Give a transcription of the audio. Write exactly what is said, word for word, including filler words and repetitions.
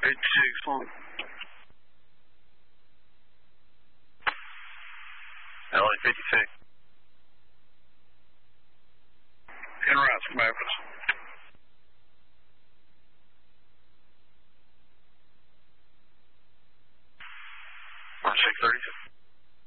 eight six one. L A fifty-six. En route from Memphis. one six thirty-six.